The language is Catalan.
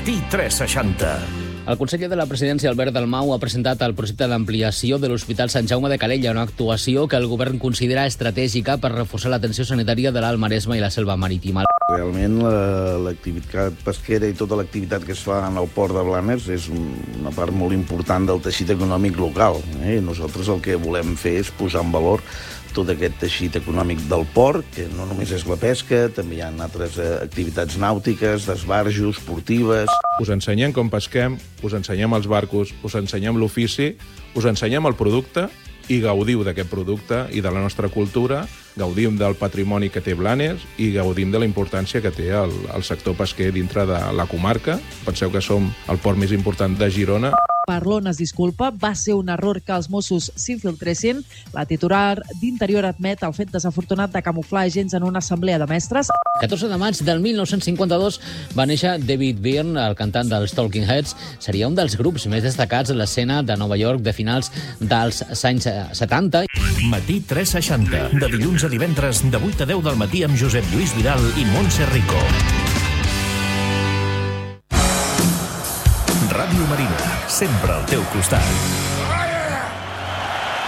Matí 360. El conseller de la Presidència, Albert Dalmau, ha presentat el projecte d'ampliació de l'Hospital Sant Jaume de Calella, una actuació que el govern considera estratègica per reforçar l'atenció sanitària de l'Alt Maresme i la selva marítima. Realment l'activitat pesquera i tota l'activitat que es fa en el port de Blanes és una part molt important del teixit econòmic local. Nosaltres el que volem fer és posar en valor tot aquest teixit econòmic del port, que no només és la pesca, també hi ha altres activitats nàutiques, d'esbarjo, esportives. Us ensenyem com pesquem, us ensenyem els barcos, us ensenyem l'ofici, us ensenyem el producte i gaudiu d'aquest producte i de la nostra cultura, gaudim del patrimoni que té Blanes i gaudim de la importància que té el sector pesquer dintre de la comarca. Penseu que som el port més important de Girona. Parlon es disculpa, va ser un error que els Mossos s'infiltressin. La titular d'Interior admet el fet desafortunat de camuflar agents en una assemblea de mestres. 14 de maig del 1952 va néixer David Byrne, el cantant dels Talking Heads. Seria un dels grups més destacats de l'escena de Nova York de finals dels anys 70. Matí 360. De dilluns a divendres, de 8 a 10 del matí amb Josep Lluís Vidal i Montse Rico. Ràdio Marina, sempre al teu costat.